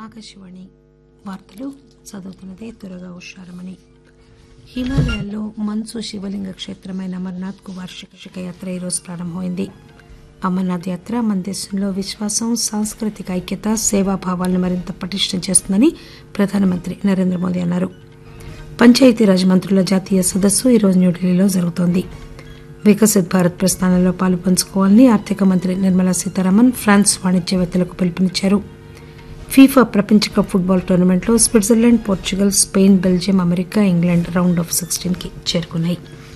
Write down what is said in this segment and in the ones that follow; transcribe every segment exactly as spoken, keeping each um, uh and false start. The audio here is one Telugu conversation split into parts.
ఆకాశవాణి వార్తలు చదువుతున్నదే త్వరగా ఉషారమణి. హిమాలయాల్లో మంచు శివలింగ క్షేత్రమైన అమర్నాథ్ కు వార్షిక యాత్ర ఈరోజు ప్రారంభమైంది. అమర్నాథ్ యాత్ర మన దేశంలో విశ్వాసం, సాంస్కృతిక ఐక్యత, సేవాభావాలను మరింత పటిష్టం చేస్తుందని ప్రధానమంత్రి నరేంద్ర మోదీ అన్నారు. పంచాయతీరాజ్ మంత్రుల జాతీయ సదస్సు ఈరోజు న్యూఢిల్లీలో జరుగుతోంది. వికసిత్ భారత్ ప్రస్థానంలో పాలు పంచుకోవాలని ఆర్థిక మంత్రి నిర్మలా సీతారామన్ ఫ్రాన్స్ వాణిజ్యవేత్తలకు పిలుపునిచ్చారు. ఫీఫా ప్రపంచ కప్ ఫుట్బాల్ టోర్నమెంట్లో Switzerland, Portugal, Spain, Belgium, America, England round of sixteen కి చేరుకున్నాయి.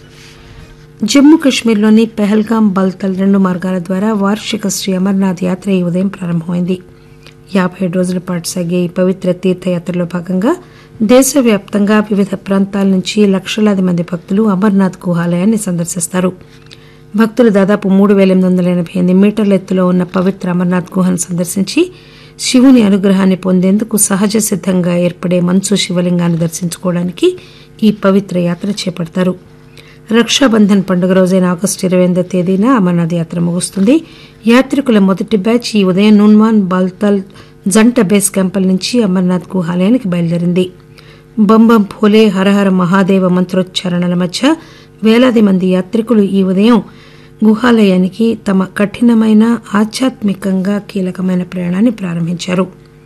జమ్మూ కశ్మీర్లోని పెహల్గాం, బల్తల్ రెండు మార్గాల ద్వారా వార్షిక శ్రీ అమర్నాథ్ యాత్ర ఈ ఉదయం ప్రారంభమైంది. యాబై ఏడు రోజుల పాటు సాగే ఈ పవిత్ర తీర్థయాత్రలో భాగంగా దేశవ్యాప్తంగా వివిధ ప్రాంతాల నుంచి లక్షలాది మంది భక్తులు అమర్నాథ్ గుహాలయాన్ని సందర్శిస్తారు. భక్తులు దాదాపు మూడు పేల ఎనిమిది వందల ఎనబై ఎనిమిది మీటర్ల ఎత్తులో ఉన్న పవిత్ర అమర్నాథ్ గుహను సందర్శించి శివుని అనుగ్రహాన్ని పొందేందుకు సహజ సిద్దంగా ఏర్పడే మంచు శివలింగాన్ని దర్శించుకోవడానికి ఈ పవిత్ర యాత్ర చేపడతారు. రక్షాబంధన్ పండుగ రోజైన ఆగస్టు ఇరవై ఎనిమిదో తేదీన అమర్నాథ్ యాత్ర ముగుస్తుంది. యాత్రికుల మొదటి బ్యాచ్ ఈ ఉదయం నూన్వాన్, బాల్తల్ జంట బేస్ క్యాంపుల నుంచి అమర్నాథ్ గుహాలయానికి బయలుదేరింది. బంబం భోలే, హరహర మహాదేవ మంత్రోచ్చారణల మధ్య వేలాది మంది యాత్రికులు ఈ ఉదయం గుహాలయానికి తమ కఠినమైన, ఆధ్యాత్మికంగా కీలకమైన ప్రయాణాన్ని ప్రారంభించారు.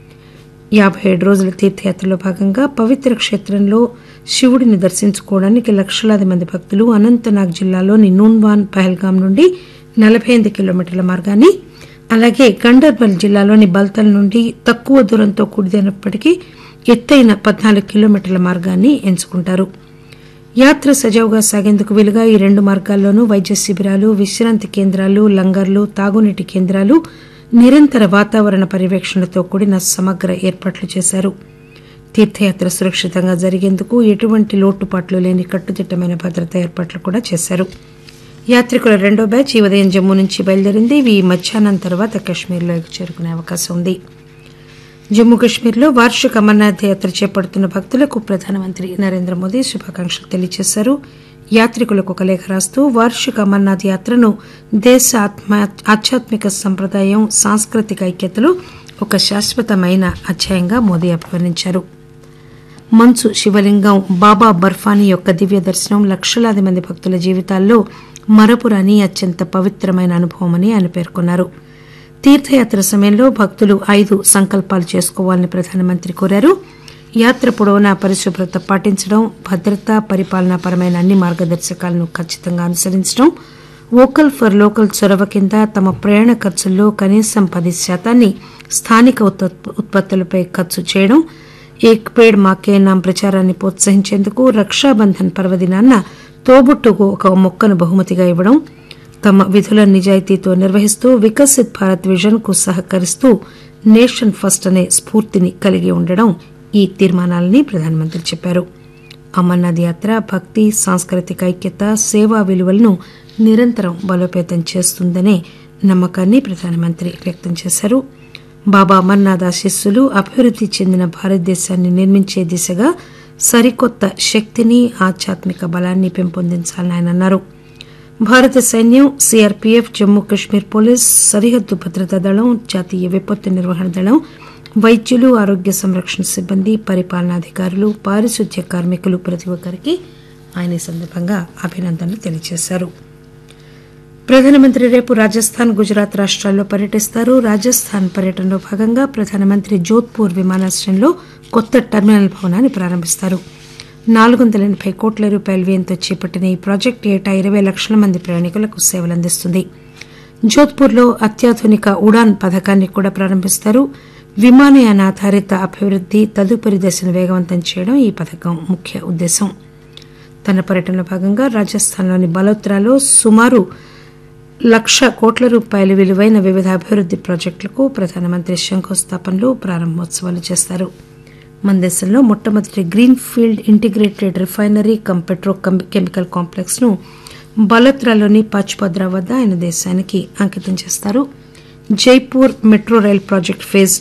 యాబై ఏడు రోజుల తీర్థయాత్రలో భాగంగా పవిత్ర క్షేత్రంలో శివుడిని దర్శించుకోవడానికి లక్షలాది మంది భక్తులు అనంతనాగ్ జిల్లాలోని నూన్వాన్, పహల్గాం నుండి నలబై ఎనిమిది కిలోమీటర్ల మార్గాన్ని, అలాగే గండర్బల్ జిల్లాలోని బల్తల్ నుండి తక్కువ దూరంతో కూడినప్పటికీ ఎత్తైన పద్నాలుగు కిలోమీటర్ల మార్గాన్ని ఎంచుకుంటారు. యాత్ర సజావుగా సాగేందుకు వీలుగా ఈ రెండు మార్గాల్లోనూ వైద్య శిబిరాలు, విశ్రాంతి కేంద్రాలు, లంగర్లు, తాగునీటి కేంద్రాలు, నిరంతర వాతావరణ పర్యవేక్షణతో కూడిన సమగ్ర ఏర్పాట్లు చేశారు. తీర్థయాత్ర సురక్షితంగా జరిగేందుకు ఎటువంటి లోటుపాట్లు లేని కట్టుదిట్టమైన భద్రతా ఏర్పాట్లు కూడా చేశారు. యాత్రికుల రెండో బ్యాచ్ ఈ ఉదయం జమ్మూ నుంచి బయలుదేరింది. ఇవి మధ్యాహ్నం తర్వాత కశ్మీర్లో చేరుకునే అవకాశం ఉంది. జమ్మూ కశ్మీర్లో వార్షిక అమర్నాథ్ యాత్ర చేపడుతున్న భక్తులకు ప్రధానమంత్రి నరేంద్ర మోదీ శుభాకాంక్షలు తెలియజేశారు. యాత్రికులకు ఒక లేఖ రాస్తూ వార్షిక అమర్నాథ్ యాత్రను దేశ ఆధ్యాత్మిక సంప్రదాయం, సాంస్కృతిక ఐక్యతలో ఒక శాశ్వతమైన అధ్యాయంగా మోదీ అభివర్ణించారు. మంచు శివలింగం బాబా బర్ఫానీ యొక్క దివ్య దర్శనం లక్షలాది మంది భక్తుల జీవితాల్లో మరపురాని అత్యంత పవిత్రమైన అనుభవమని ఆయన పేర్కొన్నారు. తీర్థయాత్ర సమయంలో భక్తులు ఐదు సంకల్పాలు చేసుకోవాలని ప్రధానమంత్రి కోరారు. యాత్ర పొడవునా పరిశుభ్రత పాటించడం, భద్రత, పరిపాలనాపరమైన అన్ని మార్గదర్శకాలను ఖచ్చితంగా అనుసరించడం, వోకల్ ఫర్ లోకల్ చొరవ కింద తమ ప్రయాణ ఖర్చుల్లో కనీసం పది శాతాన్ని స్థానిక ఉత్పత్తులపై ఖర్చు చేయడం, ఏక్ పేడ్ మాకే నామ్ ప్రచారాన్ని ప్రోత్సహించేందుకు రక్షాబంధన్ పర్వదినాన్న తోబుట్టుకు ఒక మొక్కను బహుమతిగా ఇవ్వడం, తమ విధుల నిజాయితీతో నిర్వహిస్తూ వికసిత్ భారత్ విజన్ కు సహకరిస్తూ నేషన్ ఫస్ట్ అనే స్ఫూర్తిని కలిగి ఉండడం ఈ తీర్మానాలని ప్రధానమంత్రి చెప్పారు. అమర్నాథ్ యాత్ర భక్తి, సాంస్కృతిక ఐక్యత, సేవా విలువలను నిరంతరం బలోపేతం చేస్తుందనే నమ్మకాన్ని ప్రధానమంత్రి వ్యక్తం చేశారు. బాబా అమర్నాథ్ ఆశీస్సులు అభివృద్ది చెందిన భారతదేశాన్ని నిర్మించే దిశగా సరికొత్త శక్తిని, ఆధ్యాత్మిక బలాన్ని పెంపొందించాలని ఆయన అన్నారు. భారత సైన్యం, సీఆర్పీఎఫ్, జమ్మూ కశ్మీర్ పోలీస్, సరిహద్దు భద్రతా దళం, జాతీయ విపత్తు నిర్వహణ దళం, వైద్యులు, ఆరోగ్య సంరక్షణ సిబ్బంది, పరిపాలనాధికారులు, పారిశుద్ధ్య కార్మికులు ప్రతి ఒక్కరికి ఆయన ఈ సందర్భంగా అభినందనలు తెలియజేశారు. ప్రధానమంత్రి రేపు రాజస్థాన్, గుజరాత్ రాష్ట్రాల్లో పర్యటిస్తారు. రాజస్థాన్ పర్యటనలో భాగంగా ప్రధానమంత్రి జోధ్పూర్ విమానాశ్రయంలో కొత్త టెర్మినల్ భవనాన్ని ప్రారంభిస్తారు. నాలుగు వందల ఎనబై కోట్ల రూపాయల వ్యయంతో చేపట్టిన ఈ ప్రాజెక్టు ఏటా ఇరవై లక్షల మంది ప్రయాణికులకు సేవలందిస్తుంది. జోధ్పూర్లో అత్యాధునిక ఉడాన్ పథకాన్ని కూడా ప్రారంభిస్తారు. విమానయాన ఆధారిత అభివృద్ది తదుపరి దశను వేగవంతం చేయడం ఈ పథకం ముఖ్య ఉద్దేశం. తన పర్యటనలో భాగంగా రాజస్థాన్లోని బలోత్రాలో సుమారు లక్ష కోట్ల రూపాయల విలువైన వివిధ అభివృద్ది ప్రాజెక్టులకు ప్రధానమంత్రి శంకుస్థాపనలు, ప్రారంభోత్సవాలు చేస్తారు. మన దేశంలో మొట్టమొదటి green field integrated refinery come petro chemical complex ను బలోత్రాలోని పాచ్పద్రా వద్ద ఆయన దేశానికి అంకితం చేస్తారు. Jaipur metro rail project phase